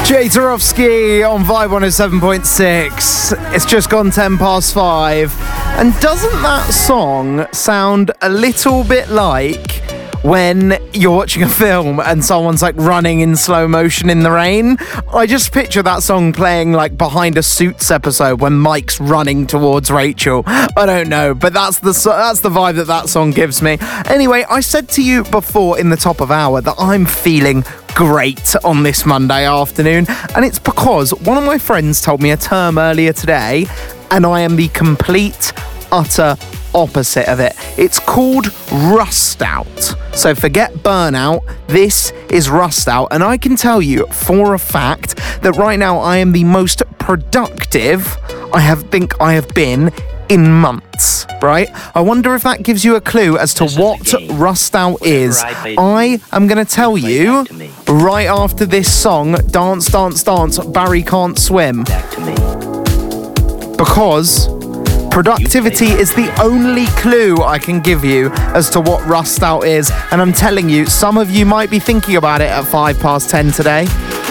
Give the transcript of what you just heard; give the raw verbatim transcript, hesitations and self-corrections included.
Jay Tarofsky on Vibe one oh seven point six. It's just gone ten past five. And doesn't that song sound a little bit like when you're watching a film and someone's like running in slow motion in the rain? I just picture that song playing like behind a Suits episode when Mike's running towards Rachel. I don't know, but that's the that's the vibe that that song gives me. Anyway, I said to you before in the top of hour that I'm feeling great on this Monday afternoon, and it's because one of my friends told me a term earlier today, and I am the complete, utter opposite of it. It's called rust out. So forget burnout, this is rust out, and I can tell you for a fact that right now I am the most productive I have think I have been in months, right? I wonder if that gives you a clue as to what rust out is. I am going to tell you right after this song, Dance, Dance, Dance, Barry Can't Swim. Because productivity is the only clue I can give you as to what rust out is. And I'm telling you, some of you might be thinking about it at five past ten today.